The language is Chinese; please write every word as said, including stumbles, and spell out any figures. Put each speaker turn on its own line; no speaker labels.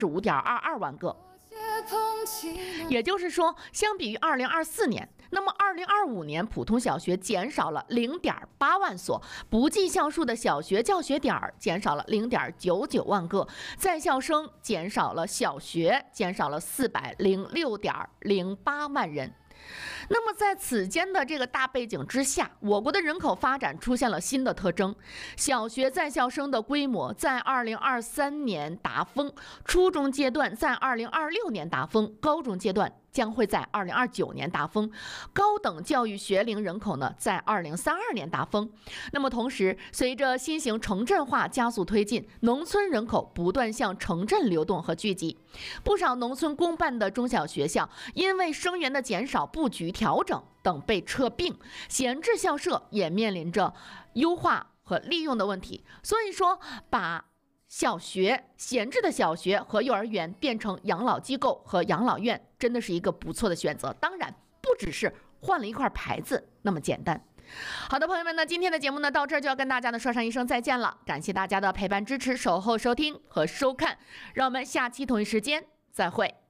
十五点二二万个。也就是说，相比于二零二四年，那么二零二五年普通小学减少了 零点八万所，不计校数的小学教学点减少了 零点九九万个，在校生减少了，小学减少了四百零六点零八万人。那么在此间的这个大背景之下，我国的人口发展出现了新的特征，小学在校生的规模在二零二三年达峰，初中阶段在二零二六年达峰，高中阶段将会在二零二九年达峰，高等教育学龄人口呢在二零三二年达峰。那么同时，随着新型城镇化加速推进，农村人口不断向城镇流动和聚集，不少农村公办的中小学校因为生源的减少、布局调整等被撤并，闲置校舍也面临着优化和利用的问题。所以说，把小学闲置的小学和幼儿园变成养老机构和养老院，真的是一个不错的选择。当然，不只是换了一块牌子那么简单。好的，朋友们呢，今天的节目呢到这儿就要跟大家呢说上一声再见了，感谢大家的陪伴、支持、守候、收听和收看，让我们下期同一时间再会。